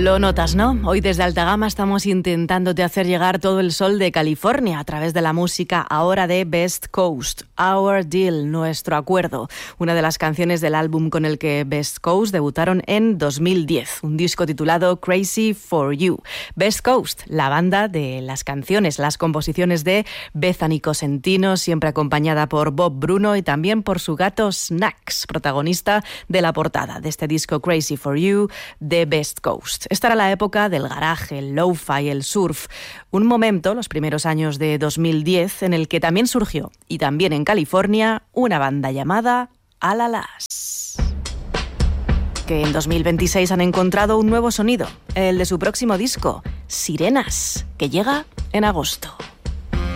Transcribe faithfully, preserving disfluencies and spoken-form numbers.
Lo notas, ¿no? Hoy desde Alta Gama estamos intentándote hacer llegar todo el sol de California a través de la música ahora de Best Coast. Our Deal, nuestro acuerdo. Una de las canciones del álbum con el que Best Coast debutaron en dos mil diez. Un disco titulado Crazy for You. Best Coast, la banda de las canciones, las composiciones de Bethany Cosentino, siempre acompañada por Bob Bruno y también por su gato Snacks, protagonista de la portada de este disco Crazy for You de Best Coast. Esta era la época del garaje, el lo-fi, el surf. Un momento, los primeros años de dos mil diez, en el que también surgió, y también en California, una banda llamada Alalas, que en dos mil veintiséis han encontrado un nuevo sonido, el de su próximo disco, Sirenas, que llega en agosto.